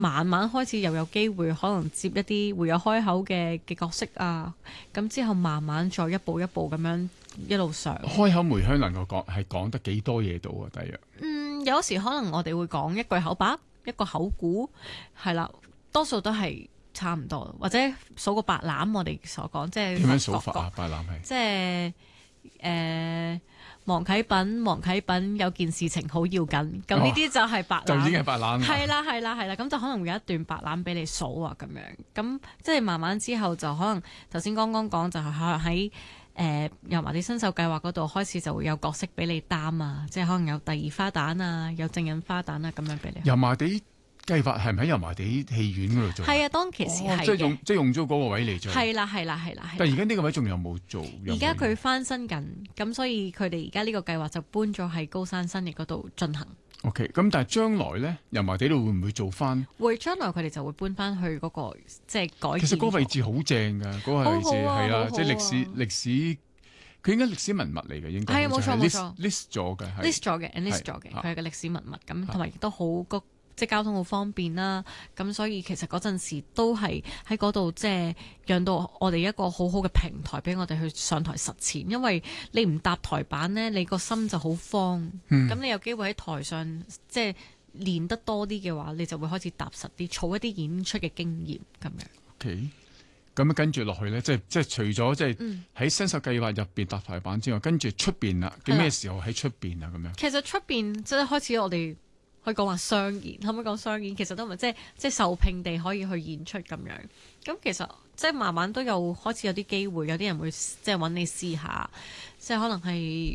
慢慢開始又有機會可能接一啲會有開口嘅角色啊，咁之後慢慢再一步一步咁樣一路上。 開口梅香能夠講得幾多嘢到啊？大約有時可能我哋會講一句口白，一個口估，係啦，多數都係差唔多，或者數個白欖，我哋所講即係點樣數法啊？白欖係即係黃啟品有件事情好要緊，咁呢啲就係白欖， 就已經係白欖。 係啦，咁就可能會有一段白欖俾你數啊，咁樣，咁即係慢慢之後就可能頭先剛剛講就係可能喺油麻地新秀計劃嗰度開始就會有角色俾你擔啊，即係可能有第二花旦啊，有正印花旦啊咁樣俾你。 油麻地計劃係咪喺油麻地戲院嗰度做？ 係啊，當其時係即係用咗嗰個位嚟做。 係啦。 但係而家呢個位仲有冇做？ 而家佢翻新緊，咁所以佢哋而家呢個計劃就搬咗喺高山新翼嗰度進行。 OK， 咁但係將來咧，油麻地度會唔會做翻？ 會，將來佢哋就會搬翻去嗰個即係改建。 其實嗰個位置好正㗎，嗰個位置係啦，即係歷史，佢應該歷史文物嚟嘅，應該係冇錯 list 咗嘅 ，list 咗嘅，佢係個歷史文物咁，同埋亦都好即係交通好方便啦。咁所以其實嗰陣時都係喺嗰度即係讓到我哋一個好好嘅平台俾我哋去上台實踐，因為你唔搭台板呢，你個心就好慌。咁你有機會喺台上即係練得多啲嘅話，你就會開始踏實啲，儲一啲演出嘅經驗咁樣。 OK。咁跟住落去咧，即係除咗即係喺新秀計劃入邊搭台板之外，跟住出邊啦，叫咩時候喺出邊啊？咁樣。 其實出邊即係開始我哋可以講話商演，可唔可以講商演？其實都唔係即係受聘地可以去演出咁樣。咁其實即係慢慢都有開始有啲機會，有啲人會即係揾你試下，即係可能係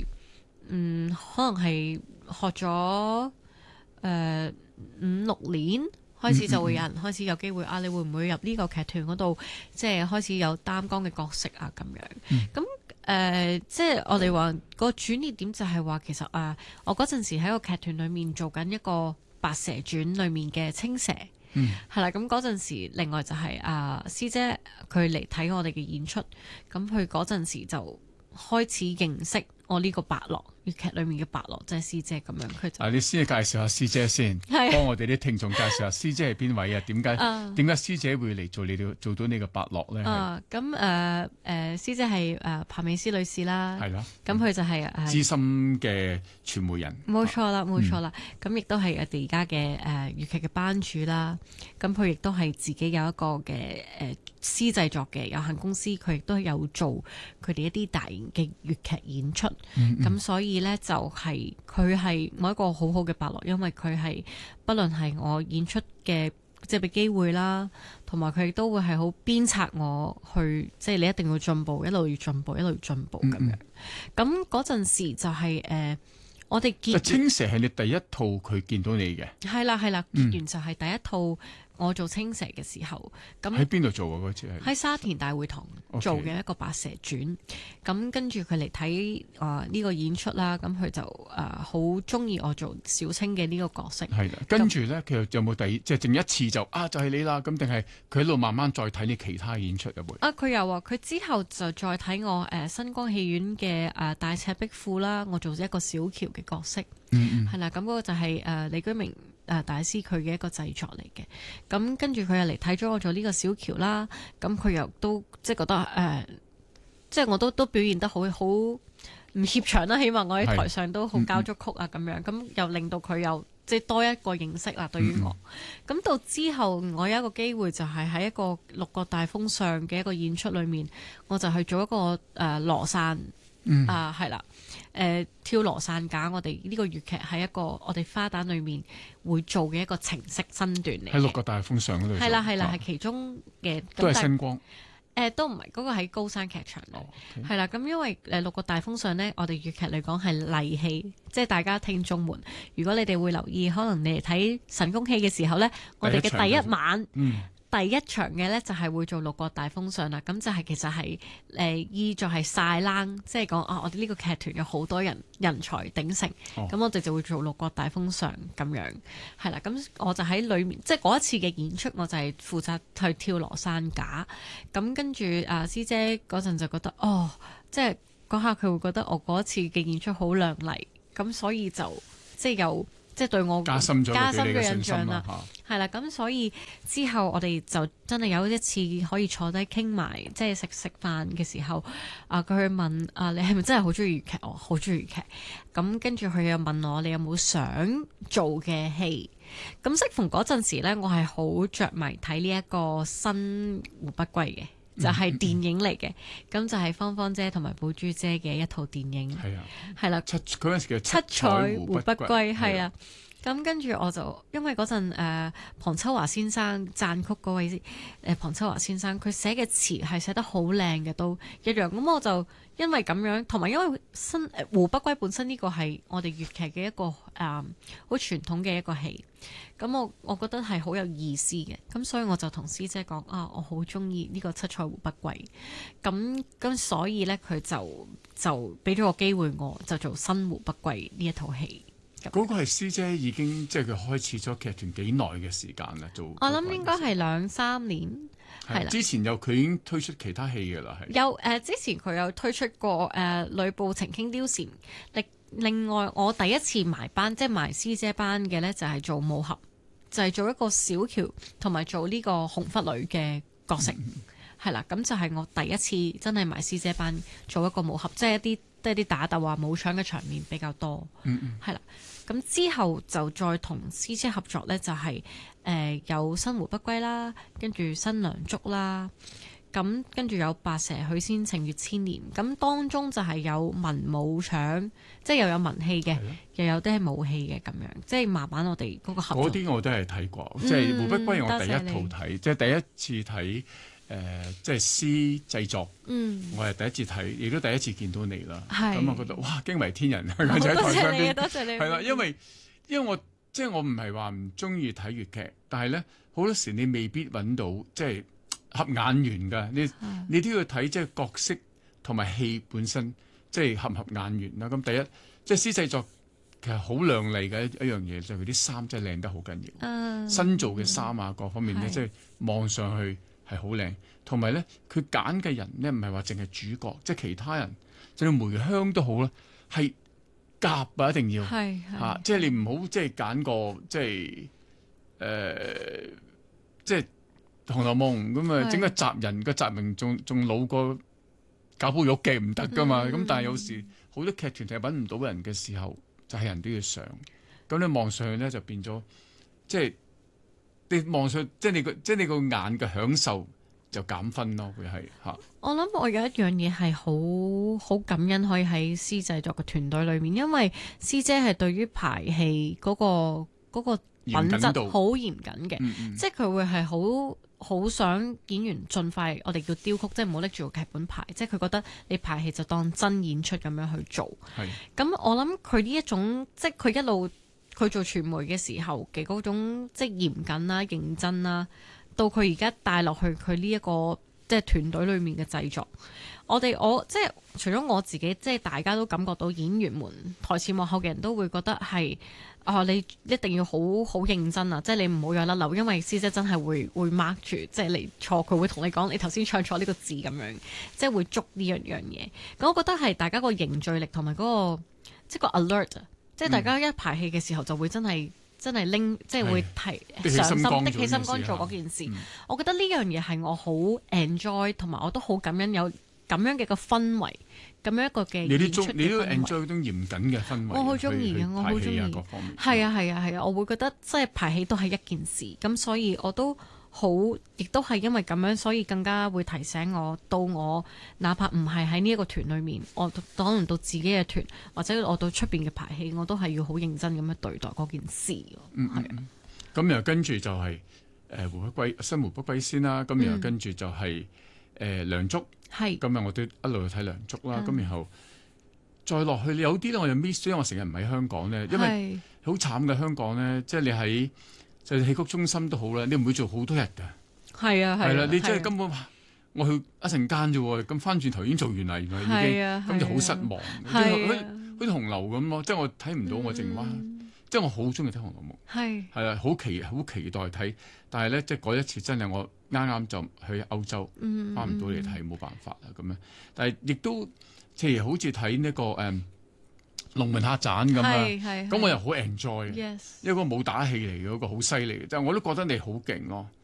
學咗5-6年。開始就會有人開始有機會啊！你會唔會入呢個劇團嗰度，即係開始有擔當嘅角色啊？咁樣咁即係我哋話個轉捩點就係話，其實我嗰陣時喺個劇團裏面做緊一個《白蛇傳》裏面嘅青蛇，係啦。咁嗰陣時，另外就係師姐佢嚟睇我哋嘅演出，咁佢嗰陣時就開始認識我呢個伯樂。粵劇裏面嘅伯樂即係師姐咁樣，佢就你先介紹下師姐先，幫我哋啲聽眾介紹下師姐係邊位啊？點解師姐會嚟做到呢個伯樂咧？ 咁師姐係彭美詩女士啦， 係啦， 咁佢就係資深嘅傳媒人， 冇錯啦，咁亦都係我哋而家嘅粵劇嘅班主啦。咁佢亦都係自己有一個嘅私製作嘅有限公司，佢亦都有做佢哋一啲大型嘅粵劇演出，咁所以咧就係佢係我一個好好嘅伯樂，因為佢係不論係我演出嘅即係俾機會啦，同埋佢亦都會係好鞭策我去，即係你一定要進步，一路要進步，一路要進步咁樣。咁嗰陣時就係我哋結青蛇係你第一套佢見到你嘅， 係啦，結緣就係第一套我做青蛇嘅時候，咁喺邊度做啊？嗰次係喺沙田大會堂做嘅一個白蛇傳。咁跟住佢嚟睇呢個演出啦，咁佢就好中意我做小青嘅呢個角色。 係啦，跟住咧佢有冇即係淨一次就係你啦？咁定係佢喺度慢慢再睇你其他演出有冇？ 佢有啊，佢之後就再睇我新光戲院嘅大赤壁賦啦，我做一個小喬嘅角色。係啦，咁嗰個就係李居明大師佢嘅一個製作嚟嘅。咁跟住佢又嚟睇咗我做呢個小喬啦，咁佢又都即係覺得即係我都表現得好唔怯場啦，起碼我喺台上都好交足曲啊咁樣，咁又令到佢又即係多一個認識啦對於我。咁到之後我有一個機會就係喺一個六國大封相嘅一個演出裏面，我就去做一個羅傘。係啦，跳羅傘架，我哋呢個粵劇係一個我哋花旦裏面會做嘅一個程式身段嚟嘅。 喺六個大風上嗰度。 係啦，係其中嘅。 都係星光。 都唔係，嗰個喺高山劇場嚟。係啦，咁因為六個大風上呢，我哋粵劇嚟講係例戲，即係大家聽眾們，如果你哋會留意，可能你哋睇神功戲嘅時候呢，我哋嘅第一晚。第一場嘅呢，就係會做六國大封相啦，咁就係其實係意在係晒冷，即係講我哋呢個劇團有好多人才鼎盛，咁我哋就會做六國大封相咁樣，係啦，咁我就喺裏面，即係嗰一次嘅演出，我就係負責去跳羅傘架，咁跟住師姐嗰陣就覺得即係嗰下佢會覺得我嗰一次嘅演出好亮麗，咁所以就即係有即係對我加深咗嘅印嘅信象啦。 心啦係啦，咁所以之後我哋就真係有一次可以坐低傾埋，即係食飯嘅時候，佢去問你係咪真係好中意粵劇？我好中意粵劇。咁跟住佢又問我你有冇想做嘅戲？咁適逢嗰陣時呢，我係好着迷睇呢一個新胡不歸嘅。就係電影嚟嘅，咁就係芳芳姐同埋寶珠姐嘅一套電影， 係啊， 係啦， 嗰陣時叫七彩胡不歸，係啊。 啊， 咁跟住我就因為嗰陣龐秋華先生撰曲嗰位龐秋華先生，佢寫嘅詞係寫得好靚嘅，都一樣。咁我就因為咁樣，同埋因為胡不歸本身呢個係我哋粵劇嘅一個好傳統嘅一個戲，咁我覺得係好有意思嘅。咁所以我就同師姐講我好中意呢個七彩胡不歸。咁所以呢，佢就俾咗個機會我，就做新胡不歸呢一套戲。 嗰個係師姐已經即係佢開始咗劇團幾耐嘅時間啦，做我諗應該係2-3年，係啦。 之前佢已經推出其他戲㗎啦，係有之前佢有推出過呂布情傾貂蟬。另外我第一次埋班，即係埋師姐班嘅呢，就係做武俠，就係做一個小喬同埋做呢個紅拂女嘅角色，係啦。咁就係我第一次真係埋師姐班做一個武俠，即係一啲打鬥武搶嘅場面比較多，係啦。咁之後就再同師姐合作呢，就係有新胡不歸啦，跟住新娘竹啦，咁跟住有白蛇許仙情月千年，咁當中就係有文武搶，即係又有文戲嘅，又有啲係武戲嘅咁樣，即係慢慢我哋嗰個合作。 嗰啲我都係睇過，即係胡不歸我第一套睇，即係第一次睇即係詩製作，我係第一次睇，亦都第一次見到你啦。咁我覺得哇，驚為天人啊！我就喺台上邊， 多謝你， 係啦，因為我即係我唔係話唔中意睇粵劇，但係咧好多時你未必揾到即係合眼緣㗎。你都要睇即係角色同埋戲本身，即係合唔合眼緣啦。咁第一即係詩製作其實好亮麗嘅一樣嘢，就係佢啲衫真係靚得好緊要，新做嘅衫啊各方面咧，即係望上去係好靚，同埋咧佢揀嘅人咧唔係話淨係主角，即係其他人，就算梅香都好啦，係夾啊一定要嚇，即係你唔好即係揀個即係即係《紅樓夢》咁啊，整個襲人個襲名仲老過賈寶玉嘅唔得噶嘛。咁但係有時好多劇團係揾唔到人嘅時候，就係人都要上。咁你望上去咧就變咗即係。你望上即係你個眼嘅享受就減分咯，會係嚇。 我諗我有一樣嘢係好感恩可以喺師製作嘅團隊裏面，因為師姐係對於排戲嗰個品質好嚴謹嘅，即係佢會係好想演員盡快，我哋叫雕曲，即係唔好拎住個劇本排，即係佢覺得你排戲就當真演出咁樣去做。咁我諗佢呢一種即係佢一路。佢做傳媒嘅時候嘅嗰種即係嚴謹啦、認真啦，到佢而家帶落去佢呢一個即係團隊裏面嘅製作，我即係除咗我自己，即係大家都感覺到演員們台前幕後嘅人都會覺得係你一定要好認真啊！即係你唔好有甩漏，因為師姐真係會 mark 住，即係你錯，佢會同你講你頭先唱錯呢個字咁樣，即係會捉呢樣嘢。咁我覺得係大家個凝聚力同埋嗰個即係個 alert。即係大家一排戲嘅時候就會真係拎，即係會上心的起心肝做嗰件事。我覺得呢樣嘢係我好 enjoy，同埋我都好感恩有咁樣嘅個氛圍，咁樣一個嘅演出嘅氛圍。 你都 enjoy 嗰種嚴謹嘅氛圍。我好中意嘅，我好中意。 係啊，我會覺得即係排戲都係一件事，咁所以我都。亦都係因為咁樣，所以更加會提醒我，到我哪怕唔係喺呢一個團裏面，我可能到自己嘅團，或者我到出邊嘅排戲，我都係要好認真咁樣對待嗰件事。 咁又跟住就係胡不歸新胡不歸先啦，咁然後跟住就係梁祝，咁我都一路去睇梁祝啦，咁然後再落去有啲咧我又 miss，因為我成日唔喺香港咧，因為好慘嘅香港咧，即係你喺。就戲曲中心都好啦，你唔會做好多日㗎。係啦，你真係根本我去一陣間啫喎，咁翻轉頭已經做完啦，原來已經咁就好失望。好似紅樓咁咯，即係我睇唔到我淨話，即係我好中意睇《紅樓夢》。係啊，好期待睇，但係咧即係嗰一次真係我啱啱就去歐洲，翻唔到嚟睇，冇辦法啦咁樣。但係亦都譬如好似睇呢個龍門客棧咁啊， 係咁我又好 enjoy， Yes 因為嗰個武打戲嚟嘅，嗰個好犀利嘅，即係我都覺得你好勁咯。